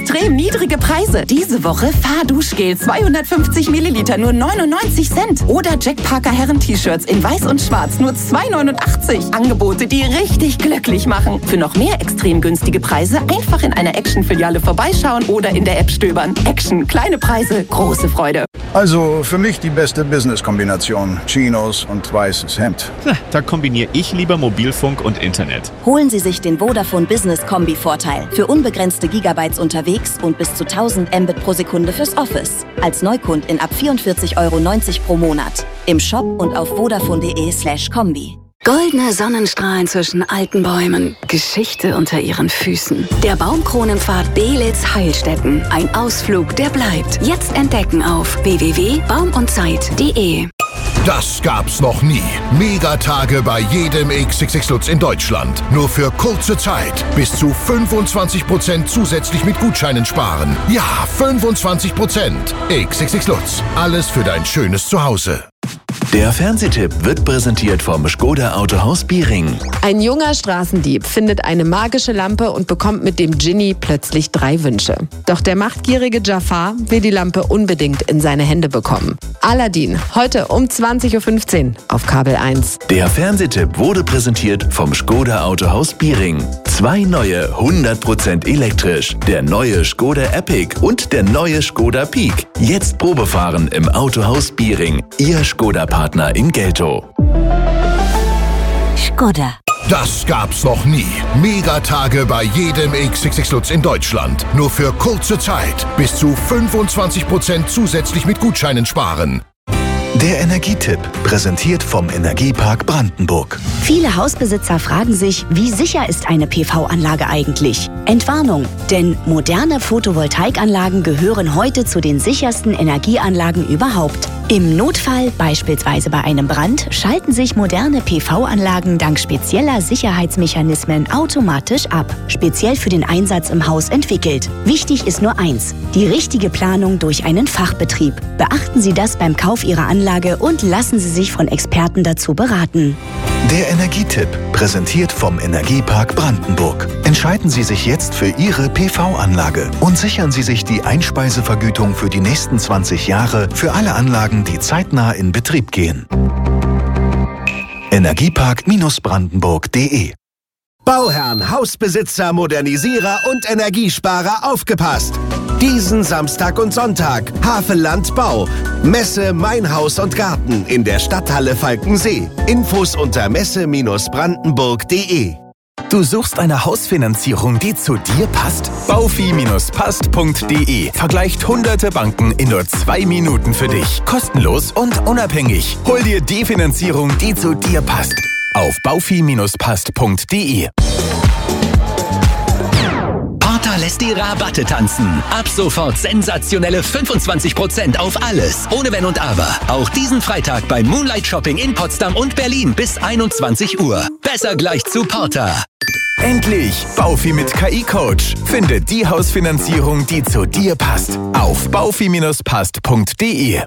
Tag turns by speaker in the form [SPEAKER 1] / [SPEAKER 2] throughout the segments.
[SPEAKER 1] extrem niedrige Preise. Diese Woche Fahrduschgel 250 Milliliter nur 99 Cent. Oder Jack Parker Herren-T-Shirts in weiß und schwarz nur 2,89. Angebote, die richtig glücklich machen. Für noch mehr extrem günstige Preise einfach in einer Action-Filiale vorbeischauen oder in der App stöbern. Action, kleine Preise, große Freude.
[SPEAKER 2] Also für mich die beste Business-Kombination. Chinos und weißes Hemd.
[SPEAKER 3] Da kombiniere ich lieber Mobilfunk und Internet.
[SPEAKER 4] Holen Sie sich den Vodafone Business Kombi-Vorteil. Für unbegrenzte Gigabytes unterwegs und bis zu 1000 Mbit pro Sekunde fürs Office. Als Neukundin ab 44,90 € pro Monat. Im Shop und auf vodafone.de/kombi.
[SPEAKER 5] Goldene Sonnenstrahlen zwischen alten Bäumen, Geschichte unter ihren Füßen. Der Baumkronenpfad Belitz-Heilstätten. Ein Ausflug, der bleibt. Jetzt entdecken auf www.baumundzeit.de.
[SPEAKER 6] Das gab's noch nie. Megatage bei jedem XXX Lutz in Deutschland. Nur für kurze Zeit. Bis zu 25% zusätzlich mit Gutscheinen sparen. Ja, 25%. XXX Lutz. Alles für dein schönes Zuhause.
[SPEAKER 7] Der Fernsehtipp wird präsentiert vom Škoda Autohaus Biering.
[SPEAKER 8] Ein junger Straßendieb findet eine magische Lampe und bekommt mit dem Dschinni plötzlich 3 Wünsche. Doch der machtgierige Jafar will die Lampe unbedingt in seine Hände bekommen. Aladdin, heute um 20:15 Uhr auf Kabel 1.
[SPEAKER 7] Der Fernsehtipp wurde präsentiert vom Škoda Autohaus Biering. 2 neue 100% elektrisch. Der neue Škoda Epic und der neue Škoda Peak. Jetzt Probefahren im Autohaus Biering. Ihr Škoda-Partner in Geltow.
[SPEAKER 4] Škoda.
[SPEAKER 6] Das gab's noch nie. Megatage bei jedem XXX Lutz in Deutschland. Nur für kurze Zeit. Bis zu 25% zusätzlich mit Gutscheinen sparen.
[SPEAKER 7] Der Energietipp, präsentiert vom Energiepark Brandenburg.
[SPEAKER 4] Viele Hausbesitzer fragen sich, wie sicher ist eine PV-Anlage eigentlich? Entwarnung, denn moderne Photovoltaikanlagen gehören heute zu den sichersten Energieanlagen überhaupt. Im Notfall, beispielsweise bei einem Brand, schalten sich moderne PV-Anlagen dank spezieller Sicherheitsmechanismen automatisch ab. Speziell für den Einsatz im Haus entwickelt. Wichtig ist nur eins: die richtige Planung durch einen Fachbetrieb. Beachten Sie das beim Kauf Ihrer Anlage und lassen Sie sich von Experten dazu beraten.
[SPEAKER 7] Der Energietipp, präsentiert vom Energiepark Brandenburg. Entscheiden Sie sich jetzt für Ihre PV-Anlage und sichern Sie sich die Einspeisevergütung für die nächsten 20 Jahre für alle Anlagen, die zeitnah in Betrieb gehen. Energiepark-brandenburg.de.
[SPEAKER 9] Bauherren, Hausbesitzer, Modernisierer und Energiesparer, aufgepasst! Diesen Samstag und Sonntag Havelland Bau. Messe Mein Haus und Garten in der Stadthalle Falkensee. Infos unter messe-brandenburg.de.
[SPEAKER 10] Du suchst eine Hausfinanzierung, die zu dir passt? Baufi-passt.de vergleicht hunderte Banken in nur 2 Minuten für dich. Kostenlos und unabhängig. Hol dir die Finanzierung, die zu dir passt. Auf baufi-passt.de.
[SPEAKER 11] Porter lässt die Rabatte tanzen. Ab sofort sensationelle 25% auf alles. Ohne Wenn und Aber. Auch diesen Freitag beim Moonlight Shopping in Potsdam und Berlin bis 21 Uhr. Besser gleich zu Porter.
[SPEAKER 10] Endlich! Baufi mit KI-Coach. Finde die Hausfinanzierung, die zu dir passt. Auf baufi-passt.de.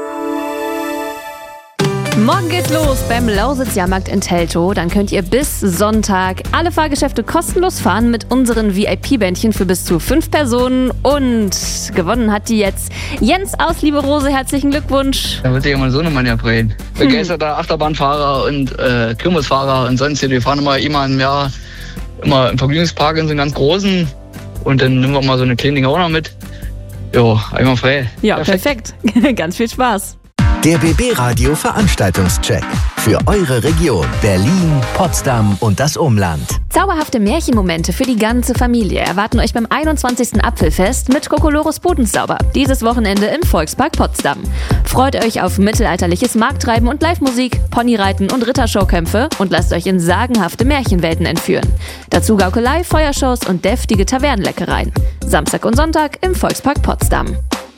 [SPEAKER 12] Morgen geht's los beim Lausitz-Jahrmarkt in Teltow. Dann könnt ihr bis Sonntag alle Fahrgeschäfte kostenlos fahren mit unseren VIP-Bändchen für bis zu 5 Personen. Und gewonnen hat die jetzt Jens aus Lieberose. Herzlichen Glückwunsch.
[SPEAKER 13] Da wird sich ja mein Sohnemann ja freuen. Begeisterter Achterbahnfahrer und Kirmesfahrer und sonst. Wir fahren immer im Jahr immer im Vergnügungspark in so einen ganz großen. Und dann nehmen wir mal so eine kleine Dinge auch noch mit. Jo, einmal frei.
[SPEAKER 12] Ja, perfekt. Ganz viel Spaß.
[SPEAKER 14] Der BB Radio Veranstaltungscheck für eure Region Berlin, Potsdam und das Umland.
[SPEAKER 12] Zauberhafte Märchenmomente für die ganze Familie erwarten euch beim 21. Apfelfest mit Kokolores Pudenzauber. Dieses Wochenende im Volkspark Potsdam. Freut euch auf mittelalterliches Markttreiben und Live-Musik, Ponyreiten und Rittershowkämpfe und lasst euch in sagenhafte Märchenwelten entführen. Dazu Gaukelei, Feuershows und deftige Tavernenleckereien. Samstag und Sonntag im Volkspark Potsdam.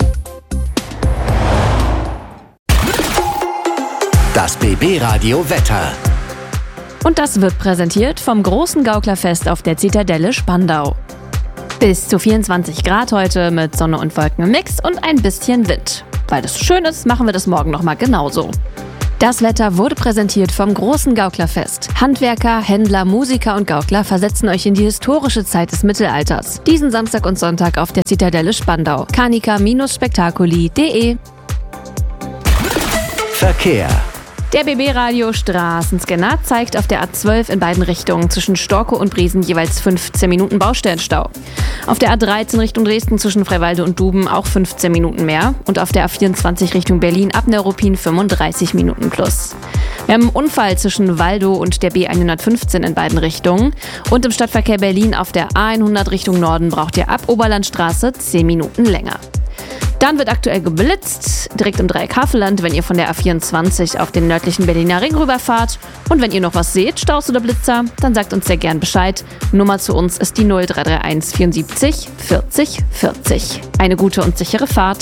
[SPEAKER 14] Das BB Radio Wetter.
[SPEAKER 12] Und das wird präsentiert vom großen Gauklerfest auf der Zitadelle Spandau. Bis zu 24 Grad heute mit Sonne und Wolken im Mix und ein bisschen Wind. Weil das schön ist, machen wir das morgen nochmal genauso. Das Wetter wurde präsentiert vom großen Gauklerfest. Handwerker, Händler, Musiker und Gaukler versetzen euch in die historische Zeit des Mittelalters. Diesen Samstag und Sonntag auf der Zitadelle Spandau. Canica-Spektakuli.de.
[SPEAKER 14] Verkehr.
[SPEAKER 12] Der BB-Radio Straßenscanner zeigt auf der A12 in beiden Richtungen zwischen Storkow und Briesen jeweils 15 Minuten Baustellenstau. Auf der A13 Richtung Dresden zwischen Freiwalde und Duben auch 15 Minuten mehr. Und auf der A24 Richtung Berlin ab Neuruppin 35 Minuten plus. Wir haben einen Unfall zwischen Waldow und der B115 in beiden Richtungen. Und im Stadtverkehr Berlin auf der A100 Richtung Norden braucht ihr ab Oberlandstraße 10 Minuten länger. Dann wird aktuell geblitzt, direkt im Dreieck Havelland, wenn ihr von der A24 auf den nördlichen Berliner Ring rüberfahrt. Und wenn ihr noch was seht, Staus oder Blitzer, dann sagt uns sehr gern Bescheid. Nummer zu uns ist die 0331 74 40 40. Eine gute und sichere Fahrt.